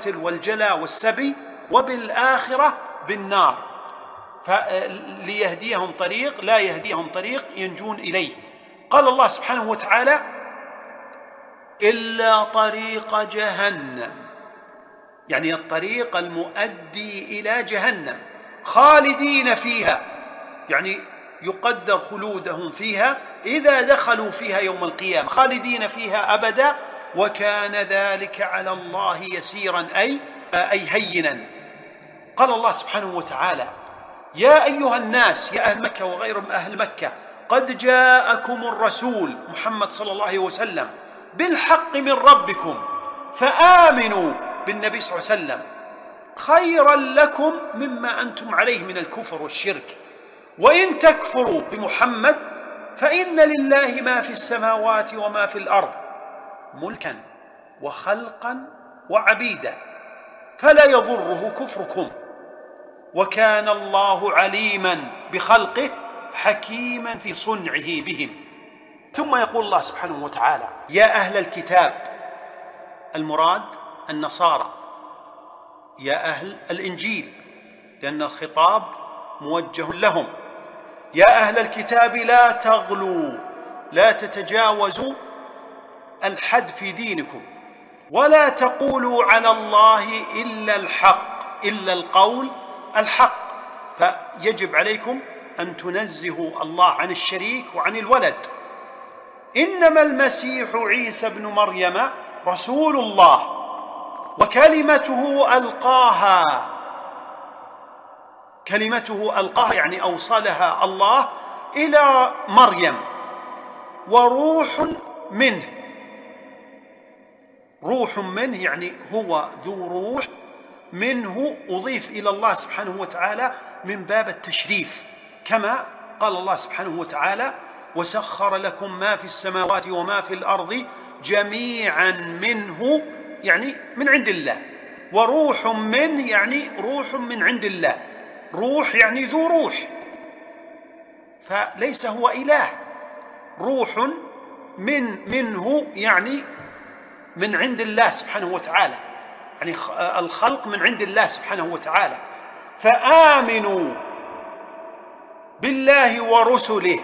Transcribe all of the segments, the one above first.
والقتل والجلاء والسبي، وبالآخرة بالنار، ليهديهم طريق لا يهديهم طريق ينجون إليه. قال الله سبحانه وتعالى: إلا طريق جهنم، يعني الطريق المؤدي إلى جهنم، خالدين فيها، يعني يقدر خلودهم فيها إذا دخلوا فيها يوم القيامة، خالدين فيها أبدا، وكان ذلك على الله يسيرا، أي هينا. قال الله سبحانه وتعالى: يا أيها الناس، يا أهل مكة وغير أهل مكة، قد جاءكم الرسول محمد صلى الله عليه وسلم بالحق من ربكم فآمنوا بالنبي صلى الله عليه وسلم خيرا لكم مما أنتم عليه من الكفر والشرك، وإن تكفروا بمحمد فإن لله ما في السماوات وما في الأرض ملكا وخلقا وعبيدا فلا يضره كفركم، وكان الله عليما بخلقه حكيما في صنعه بهم. ثم يقول الله سبحانه وتعالى: يا أهل الكتاب، المراد النصارى، يا أهل الإنجيل، لأن الخطاب موجه لهم. يا أهل الكتاب لا تغلوا، لا تتجاوزوا الحد في دينكم، ولا تقولوا على الله إلا الحق، إلا القول الحق، فيجب عليكم أن تنزهوا الله عن الشريك وعن الولد. إنما المسيح عيسى ابن مريم رسول الله وكلمته ألقاها، كلمته ألقاها يعني أوصلها الله إلى مريم، وروح منه، روح منه يعني هو ذو روح منه، أضيف إلى الله سبحانه وتعالى من باب التشريف، كما قال الله سبحانه وتعالى: وسخر لكم ما في السماوات وما في الأرض جميعا منه، يعني من عند الله، وروح منه يعني روح من عند الله، روح يعني ذو روح، فليس هو إله، روح منه يعني من عند الله سبحانه وتعالى، يعني الخلق من عند الله سبحانه وتعالى. فآمنوا بالله ورسله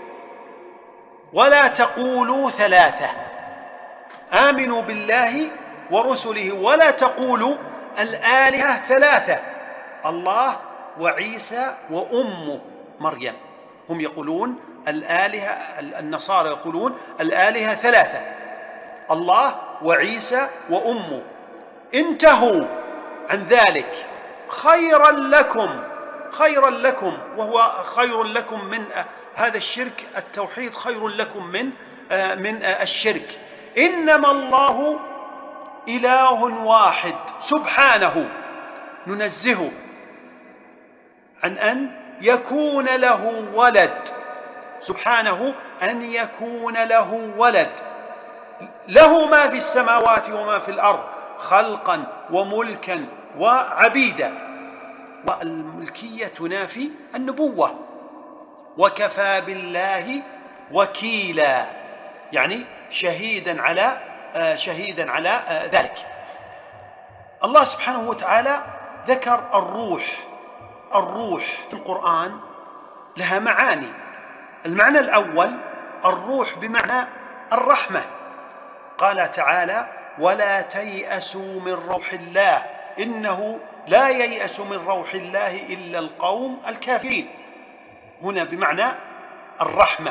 ولا تقولوا ثلاثة، آمنوا بالله ورسله ولا تقولوا الآلهة ثلاثة، الله وعيسى وأمه مريم، هم يقولون الآلهة، النصارى يقولون الآلهة ثلاثة، الله وعيسى وأمه. انتهوا عن ذلك خيرا لكم، خيرا لكم، وهو خير لكم من هذا الشرك، التوحيد خير لكم من الشرك. إنما الله إله واحد سبحانه، ننزهه عن أن يكون له ولد، سبحانه أن يكون له ولد، له ما في السماوات وما في الأرض خلقا وملكا وعبيدا، والملكية تنافي النبوة. وكفى بالله وكيلا، يعني شهيدا على ذلك. الله سبحانه وتعالى ذكر الروح في القرآن لها معاني. المعنى الأول الروح بمعنى الرحمة، قال تعالى: ولا تيأسوا من روح الله إنه لا ييأس من روح الله إلا القوم الكافرين، هنا بمعنى الرحمة.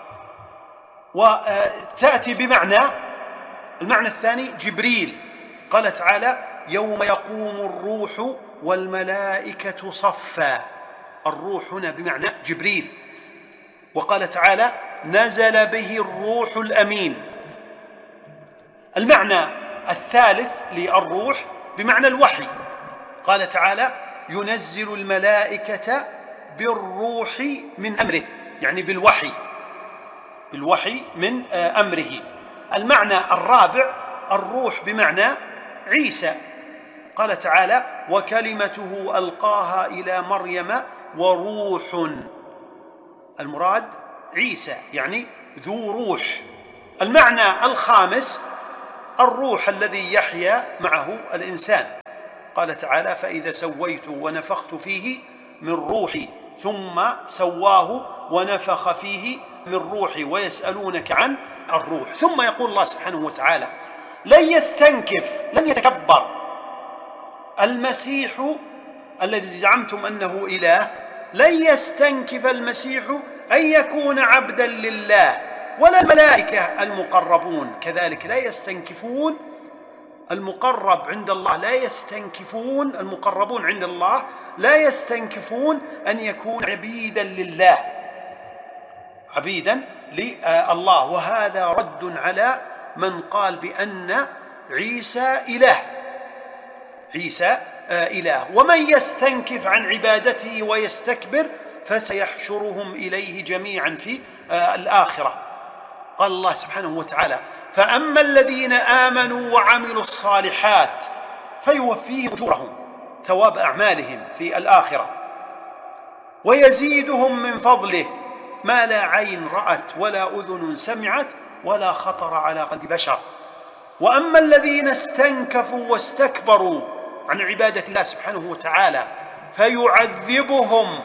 وتأتي بمعنى المعنى الثاني جبريل، قال تعالى: يوم يقوم الروح والملائكة صفا، الروح هنا بمعنى جبريل. وقال تعالى: نزل به الروح الأمين. المعنى الثالث للروح بمعنى الوحي، قال تعالى: ينزل الملائكة بالروح من أمره، يعني بالوحي من أمره. المعنى الرابع الروح بمعنى عيسى، قال تعالى: وكلمته ألقاها إلى مريم وروح، المراد عيسى يعني ذو روح. المعنى الخامس الروح الذي يحيا معه الإنسان، قال تعالى: فإذا سويت ونفخت فيه من روحي ثم سواه ونفخ فيه من روحي ويسألونك عن الروح. ثم يقول الله سبحانه وتعالى: لن يستنكف، لن يتكبر المسيح الذي زعمتم أنه إله، لن يستنكف المسيح أن يكون عبدا لله، ولا الملائكة المقربون كذلك لا يستنكفون. المقرب عند الله لا يستنكفون، المقربون عند الله لا يستنكفون أن يكون عبيدا لله، عبيدا لله. وهذا رد على من قال بأن عيسى إله. عيسى إله. ومن يستنكف عن عبادته ويستكبر فسيحشرهم إليه جميعا في الآخرة. قال الله سبحانه وتعالى: فأما الذين آمنوا وعملوا الصالحات فيوفيهم أجورهم، ثواب أعمالهم في الآخرة، ويزيدهم من فضله ما لا عين رأت ولا أذن سمعت ولا خطر على قلب بشر. وأما الذين استنكفوا واستكبروا عن عبادة الله سبحانه وتعالى فيعذبهم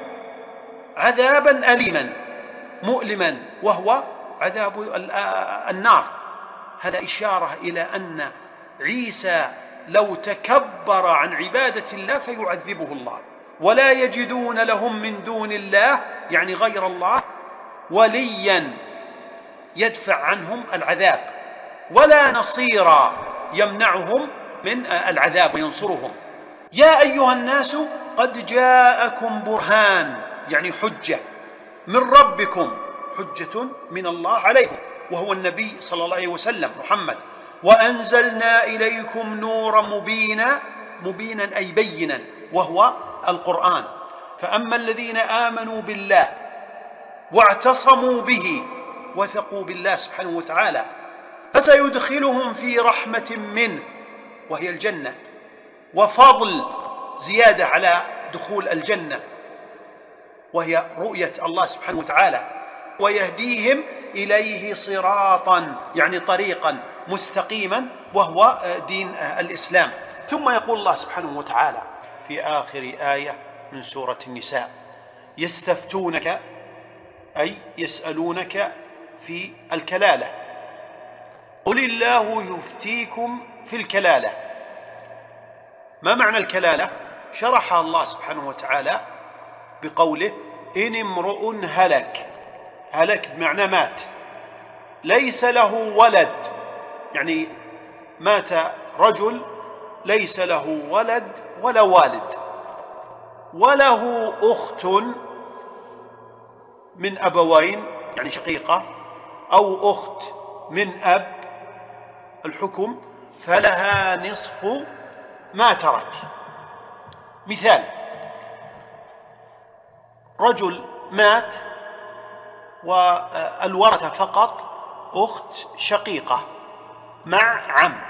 عذابا أليما مؤلما وهو عذاب النار. هذا إشارة إلى أن عيسى لو تكبر عن عبادة الله فيعذبه الله، ولا يجدون لهم من دون الله، يعني غير الله، وليا يدفع عنهم العذاب، ولا نصيرا يمنعهم من العذاب وينصرهم. يا أيها الناس قد جاءكم برهان، يعني حجة من ربكم، حجة من الله عليكم، وهو النبي صلى الله عليه وسلم محمد. وأنزلنا إليكم نورا مبينا أي بينا، وهو القرآن. فأما الذين آمنوا بالله واعتصموا به وثقوا بالله سبحانه وتعالى فسيدخلهم في رحمة منه وهي الجنة، وفضل زيادة على دخول الجنة وهي رؤية الله سبحانه وتعالى، ويهديهم إليه صراطا، يعني طريقا مستقيما، وهو دين الإسلام. ثم يقول الله سبحانه وتعالى في آخر آية من سورة النساء: يستفتونك، أي يسألونك في الكلالة، قل الله يفتيكم في الكلالة. ما معنى الكلالة؟ شرحها الله سبحانه وتعالى بقوله: إن امرؤ هلك بمعنى مات، ليس له ولد، يعني مات رجل ليس له ولد ولا والد، وله أخت من أبوين، يعني شقيقة، أو أخت من أب، الحكم فلها نصف ما ترك. مثال: رجل مات والورثة فقط أخت شقيقة مع عم.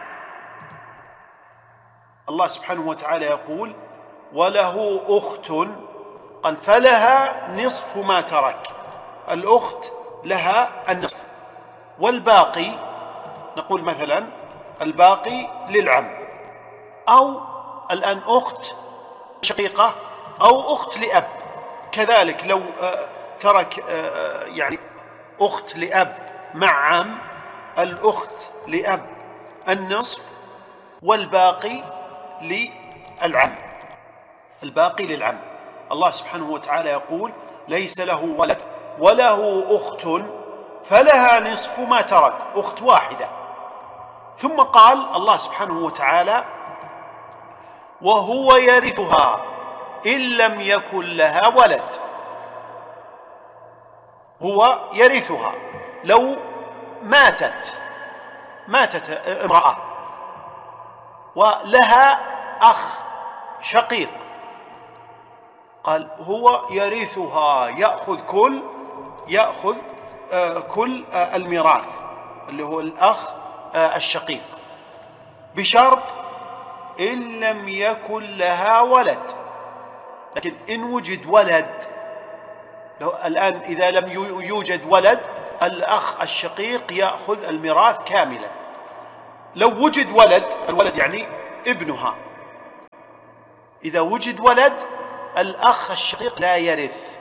الله سبحانه وتعالى يقول: وله أخت، قال فلها نصف ما ترك، الأخت لها النصف، والباقي نقول مثلا الباقي للعم، أو الآن أخت شقيقة أو أخت لأب. كذلك لو ترك يعني أخت لأب مع عم، الأخت لأب النصف والباقي للعم، الباقي للعم. الله سبحانه وتعالى يقول: ليس له ولد وله أخت فلها نصف ما ترك، أخت واحدة. ثم قال الله سبحانه وتعالى: وهو يرثها إن لم يكن لها ولد. هو يرثها لو ماتت امرأة ولها أخ شقيق، قال هو يرثها، يأخذ كل الميراث اللي هو الأخ الشقيق، بشرط إن لم يكن لها ولد. لكن إن وجد ولد، الآن إذا لم يوجد ولد، الأخ الشقيق يأخذ الميراث كاملا. لو وجد ولد، الولد يعني ابنها، إذا وجد ولد الأخ الشقيق لا يرث،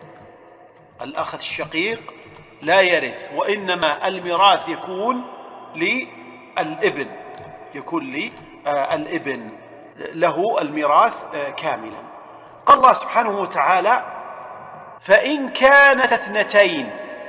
الأخ الشقيق لا يرث، وإنما الميراث يكون للابن، يكون للابن، له الميراث كاملا. قال الله سبحانه وتعالى: فإن كانت اثنتين،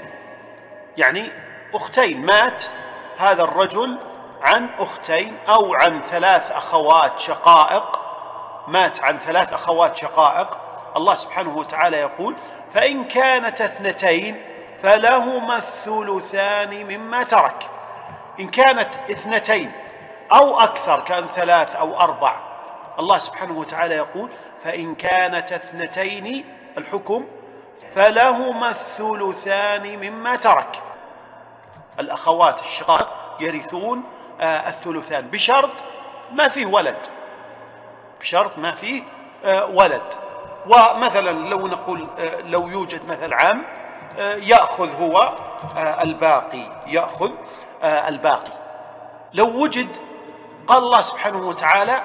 يعني أختين، مات هذا الرجل عن أختين أو عن 3 أخوات شقائق، مات عن 3 أخوات شقائق، الله سبحانه وتعالى يقول: فإن كانت اثنتين فلهما الثلثان مما ترك. إن كانت اثنتين أو أكثر، كان 3 أو 4، الله سبحانه وتعالى يقول: فإن كانت اثنتين، الحكم فلهما الثلثان مما ترك. الأخوات الشقائق يرثون الثلثان بشرط ما فيه ولد، بشرط ما فيه ولد. ومثلا لو نقول لو يوجد مثل عام يأخذ هو الباقي، يأخذ الباقي. لو وجد، قال الله سبحانه وتعالى: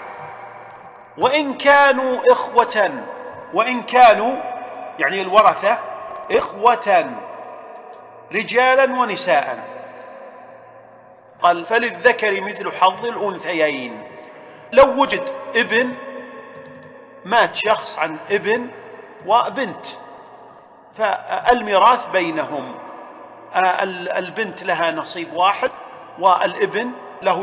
وإن كانوا إخوة، وإن كانوا يعني الورثة إخوة رجالا ونساء، قال: فللذكر مثل حظ الأنثيين. لو وجد ابن، مات شخص عن ابن وبنت، فالميراث بينهم، البنت لها نصيب واحد والابن له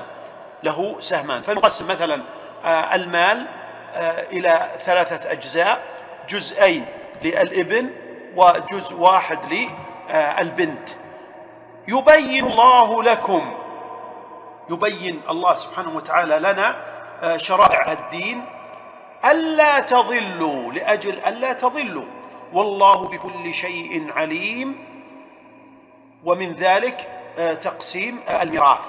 سهمان، فنقسم مثلا المال إلى 3 أجزاء، جزئين للابن وجزء واحد للبنت. يبين الله لكم، يبين الله سبحانه وتعالى لنا شرائع الدين ألا تضلوا، لأجل ألا تضلوا، والله بكل شيء عليم. ومن ذلك تقسيم الميراث.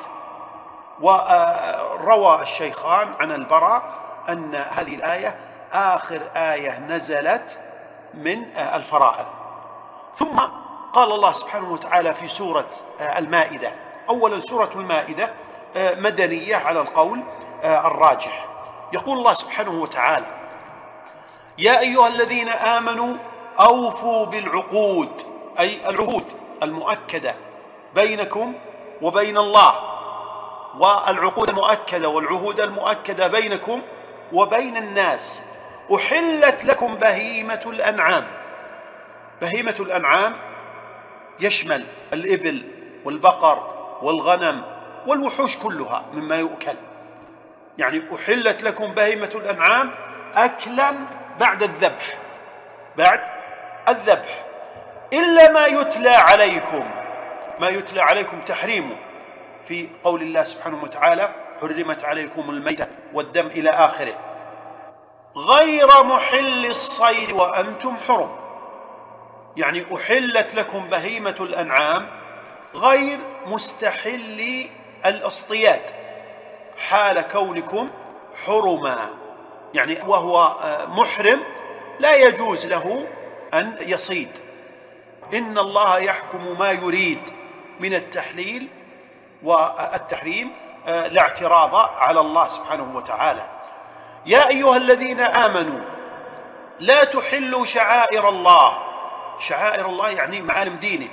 وروى الشيخان عن البراء أن هذه الآية آخر آية نزلت من الفرائض. ثم قال الله سبحانه وتعالى في سورة المائدة، أولا سورة المائدة مدنية على القول الراجح، يقول الله سبحانه وتعالى: يا أيها الذين آمنوا أوفوا بالعقود، أي العهود المؤكدة بينكم وبين الله، والعقود المؤكدة والعهود المؤكدة بينكم وبين الناس. أحلت لكم بهيمة الأنعام. بهيمة الأنعام يشمل الإبل والبقر والغنم والوحوش كلها مما يؤكل، يعني أحلت لكم بهيمة الأنعام أكلا بعد الذبح، بعد الذبح، إلا ما يتلى عليكم. ما يتلى عليكم تحريمه في قول الله سبحانه وتعالى: حرمت عليكم الميتة والدم إلى آخره، غير محل الصيد وأنتم حرم. يعني أحلت لكم بهيمة الأنعام غير مستحلي الاصطياد حال كونكم حرما، يعني وهو محرم لا يجوز له أن يصيد. إن الله يحكم ما يريد من التحليل والتحريم، لا اعتراض على الله سبحانه وتعالى. يا أيها الذين آمنوا لا تحلوا شعائر الله. شعائر الله يعني معالم دينه،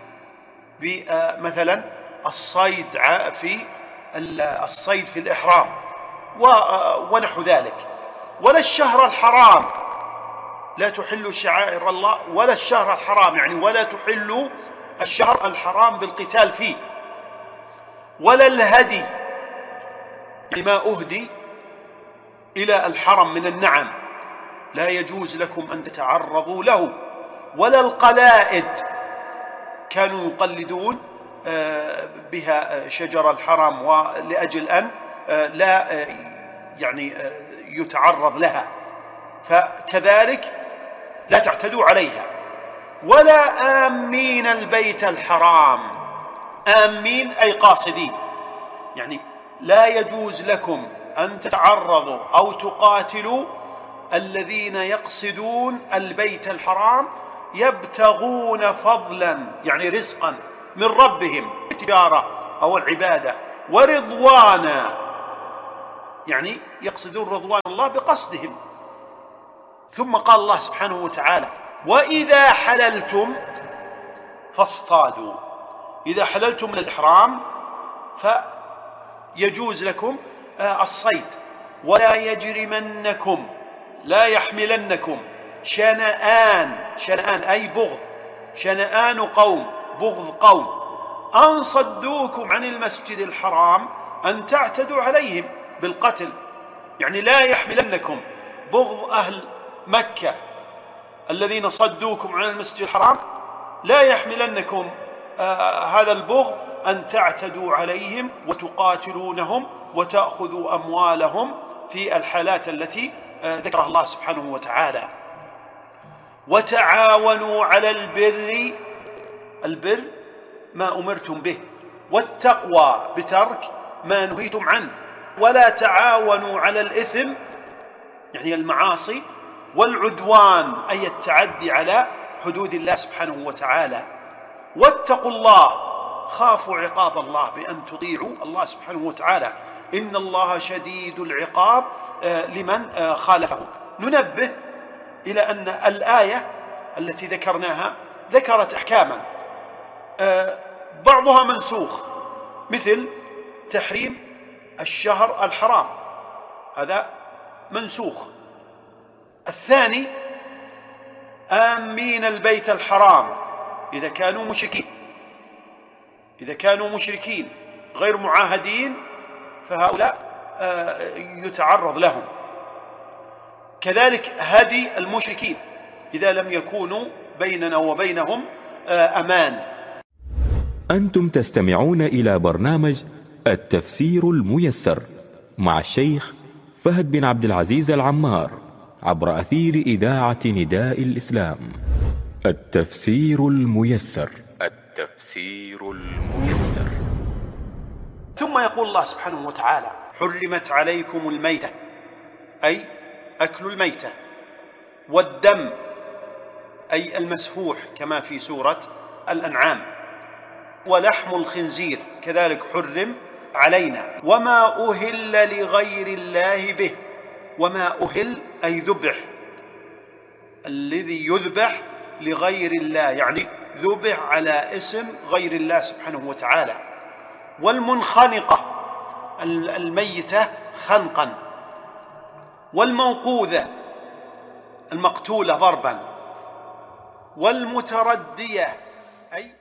مثلا الصيد في الإحرام ونحو ذلك. ولا الشهر الحرام، لا تحلوا شعائر الله ولا الشهر الحرام، يعني ولا تحلوا الشهر الحرام بالقتال فيه. ولا الهدي، يعني ما أهدي إلى الحرم من النعم لا يجوز لكم أن تتعرضوا له. ولا القلائد، كانوا يقلدون بها شجر الحرام ولأجل أن لا يعني يتعرض لها، فكذلك لا تعتدوا عليها. ولا آمين البيت الحرام. آمين أي قاصدين، يعني لا يجوز لكم أن تتعرضوا أو تقاتلوا الذين يقصدون البيت الحرام يبتغون فضلا، يعني رزقا من ربهم، التجارة أو العبادة، ورضوانا، يعني يقصدون رضوان الله بقصدهم. ثم قال الله سبحانه وتعالى: وإذا حللتم فاصطادوا. إذا حللتم من الإحرام فيجوز لكم الصيد. ولا يجرمنكم، لا يحملنكم شنآن أي بغض، شنآن قوم، بغض قوم، أن صدوكم عن المسجد الحرام أن تعتدوا عليهم بالقتل. يعني لا يحملنكم بغض أهل مكة الذين صدوكم عن المسجد الحرام، لا يحملنكم هذا البغض أن تعتدوا عليهم وتقاتلونهم وتأخذوا أموالهم في الحالات التي ذكرها الله سبحانه وتعالى. وتعاونوا على البر ما أمرتم به، والتقوى بترك ما نهيتم عنه. ولا تعاونوا على الإثم يعني المعاصي، والعدوان أي التعدي على حدود الله سبحانه وتعالى. واتقوا الله، خافوا عقاب الله بأن تطيعوا الله سبحانه وتعالى، إن الله شديد العقاب لمن خالفه. ننبه إلى أن الآية التي ذكرناها ذكرت أحكاما بعضها منسوخ، مثل تحريم الشهر الحرام، هذا منسوخ. الثاني آمين البيت الحرام إذا كانوا مشركين غير معاهدين فهؤلاء يتعرض لهم. كذلك هدي المشركين إذا لم يكونوا بيننا وبينهم أمان. أنتم تستمعون إلى برنامج التفسير الميسر مع الشيخ فهد بن عبد العزيز العمار عبر أثير إذاعة نداء الإسلام. التفسير الميسر. ثم يقول الله سبحانه وتعالى: حرمت عليكم الميتة أي أكل الميتة، والدم أي المسفوح كما في سورة الأنعام، ولحم الخنزير كذلك حرم علينا، وما أهل لغير الله به. وما أهل أي ذبح، الذي يذبح لغير الله يعني ذبح على اسم غير الله سبحانه وتعالى. والمنخنقة الميتة خنقا، والموقوذة المقتولة ضربا، والمتردية أي